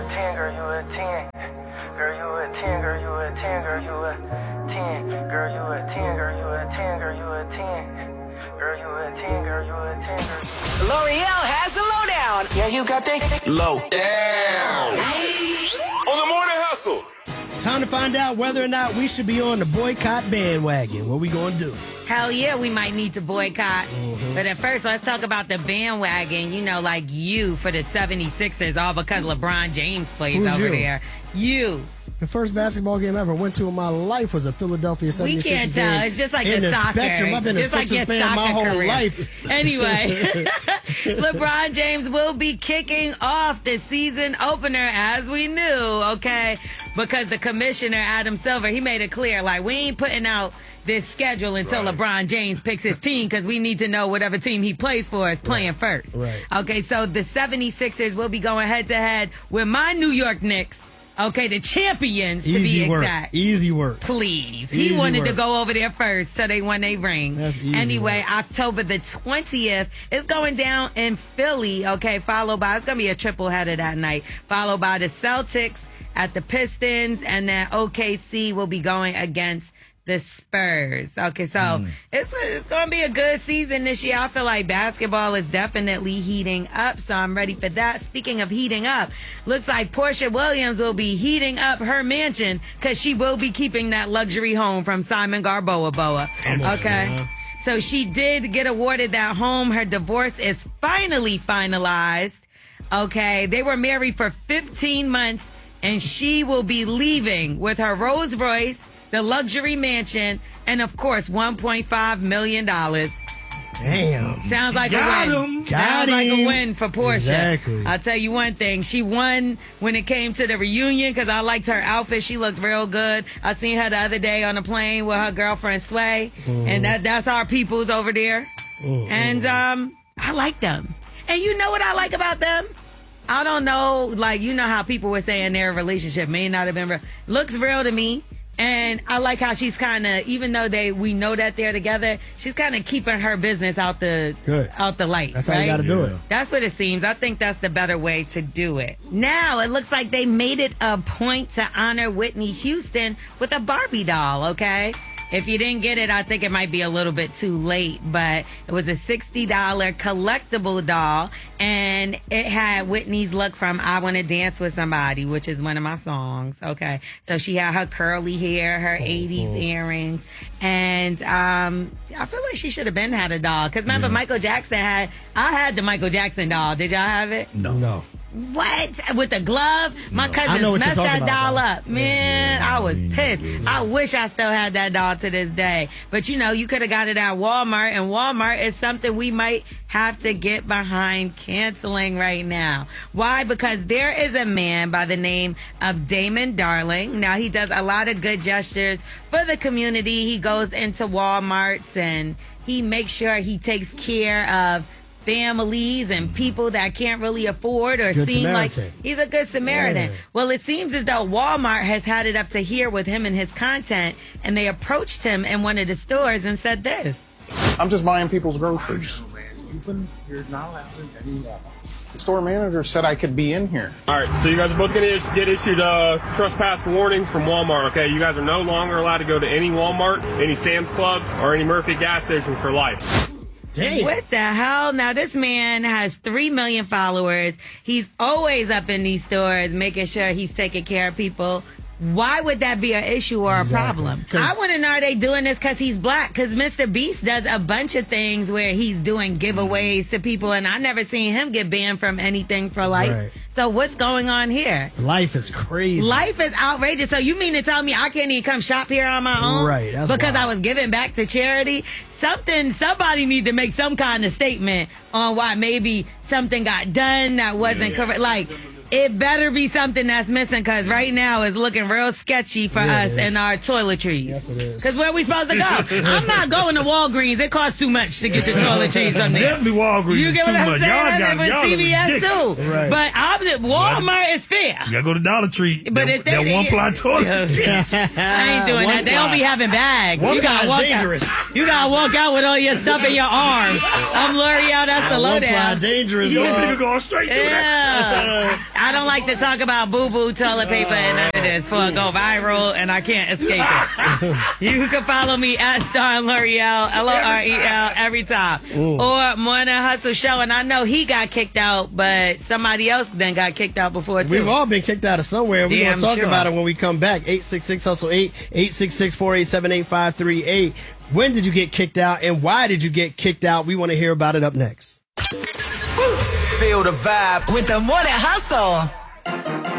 10, girl, you a 10. Girl, you a 10, girl, you a 10, girl, you a 10. Girl, you a 10, girl, you a 10, girl, you a 10. Girl, you a 10, girl, you a 10, girl. L'Oreal has the lowdown. Yeah, you got that low down. On the morning hustle. Time to find out whether or not we should be on the boycott bandwagon. What we gonna do? Hell yeah, we might need to boycott. But at first, let's talk about the bandwagon. You know, like you for the 76ers, all because LeBron James plays Who's over you? there. You. The first basketball game I ever went to in my life was a Philadelphia 76ers We can't game. tell. It's just like in the soccer. spectrum. I've been just a like your Sixers fan my whole career. life. Anyway, LeBron James will be kicking off the season opener as we knew, okay? Because the commissioner, Adam Silver, he made it clear, like, we ain't putting out this schedule until LeBron James picks his team because we need to know whatever team he plays for is playing first. Right. Okay, so the 76ers will be going head-to-head with my New York Knicks. Okay, the champions, to be exact. Easy work. Please. Easy He wanted work. to go over there first, so they won their ring. That's easy Anyway, work. October the 20th is going down in Philly, okay, followed by, it's going to be a triple header that night, followed by the Celtics at the Pistons, and then OKC will be going against the Spurs. Okay, so it's going to be a good season this year. I feel like basketball is definitely heating up, so I'm ready for that. Speaking of heating up, looks like Portia Williams will be heating up her mansion because she will be keeping that luxury home from Simon Garboa. Okay. So she did get awarded that home. Her divorce is finally finalized. Okay. They were married for 15 months, and she will be leaving with her Rolls Royce, the luxury mansion, and of course, $1.5 million. Damn. Sounds like a win. Sounds like a win for Portia. Exactly. I'll tell you one thing. She won when it came to the reunion because I liked her outfit. She looked real good. I seen her the other day on a plane with her girlfriend Sway. And that's our peoples over there. And I like them. And you know what I like about them? I don't know, like, you know how people were saying their relationship may not have been real. Looks real to me. And I like how she's kind of, even though we know that they're together, she's kind of keeping her business out the light. That's right? how you got to do it. That's what it seems. I think that's the better way to do it. Now, it looks like they made it a point to honor Whitney Houston with a Barbie doll, okay? If you didn't get it, I think it might be a little bit too late, but it was a $60 collectible doll, and it had Whitney's look from I Want to Dance with Somebody, which is one of my songs, okay? So she had her curly hair, her 80s earrings, and I feel like she should have been had a doll, because remember Michael Jackson I had the Michael Jackson doll. Did y'all have it? No. What? With the glove? My cousins messed that doll up. Man, I was pissed. I wish I still had that doll to this day. But, you know, you could have got it at Walmart, and Walmart is something we might have to get behind canceling right now. Why? Because there is a man by the name of Damon Darling. Now, he does a lot of good gestures for the community. He goes into Walmarts, and he makes sure he takes care of families and people that can't really afford or Good seem Samaritan. like he's a good Samaritan. Yeah. Well, it seems as though Walmart has had it up to here with him and his content, and they approached him in one of the stores and said this. I'm just buying people's groceries. You're not allowed in any Walmart. The store manager said I could be in here. All right, so you guys are both going to get issued trespass warnings from Walmart, okay? You guys are no longer allowed to go to any Walmart, any Sam's Clubs, or any Murphy gas station for life. Damn. What the hell? Now, this man has 3 million followers. He's always up in these stores making sure he's taking care of people. Why would that be an issue or a problem? I want to know, are they doing this because he's black? Because Mr. Beast does a bunch of things where he's doing giveaways to people, and I never seen him get banned from anything for life. Right. So what's going on here? Life is crazy. Life is outrageous. So you mean to tell me I can't even come shop here on my own? Right. That's because wild. I was giving back to charity? Somebody need to make some kind of statement on why maybe something got done that wasn't correct. Like, it better be something that's missing, because right now it's looking real sketchy for us and our toiletries. Yes, it is. Because where are we supposed to go? I'm not going to Walgreens. It costs too much to get your toiletries from there. Definitely Walgreens You is get too what I'm much. saying? Y'all That's got with CVS too. Right. But Walmart is fair. You gotta go to Dollar Tree. But that one ply toilet. I ain't doing that. They don't be having bags. One You gotta ply walk is dangerous. out. You gotta walk out with all your stuff in your arms. I'm L'Oreal. That's the One ply lowdown. dangerous. You dog. nigga going straight through that. Yeah. I don't like to talk about boo-boo, toilet paper, and none of this for it go viral, and I can't escape it. You can follow me at Star L'Oreal, L-O-R-E-L, every time. Or Morning Hustle Show, and I know he got kicked out, but somebody else then got kicked out before, too. We've all been kicked out of somewhere. We're going to talk sure. about it when we come back. 866-HUSTLE-8, 866-487-8538. When did you get kicked out, and why did you get kicked out? We want to hear about it up next. Feel the vibe with the Morning Hustle.